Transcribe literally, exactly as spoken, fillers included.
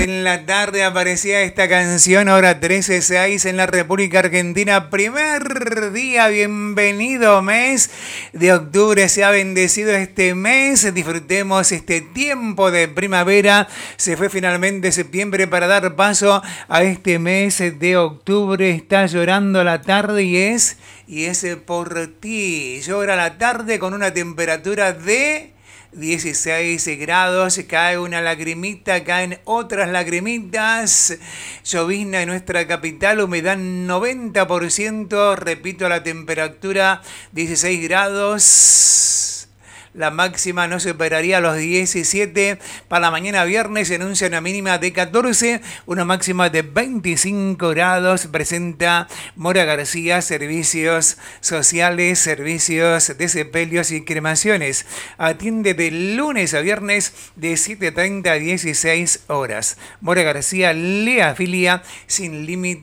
en la tarde aparecía esta canción, hora trece seis en la República Argentina. Primer día, bienvenido mes de octubre, se ha bendecido este mes. Disfrutemos este tiempo de primavera. Se fue finalmente septiembre para dar paso a este mes de octubre. Está llorando la tarde y es, y es por ti. Llora la tarde con una temperatura de dieciséis grados, cae una lagrimita, caen otras lagrimitas, llovizna en nuestra capital, humedad noventa por ciento, repito, la temperatura dieciséis grados. La máxima no superaría los diecisiete. Para la mañana viernes se anuncia una mínima de catorce, una máxima de veinticinco grados. Presenta Mora García, servicios sociales, servicios de sepelios y cremaciones. Atiende de lunes a viernes de siete treinta a dieciséis horas. Mora García le afilia sin límite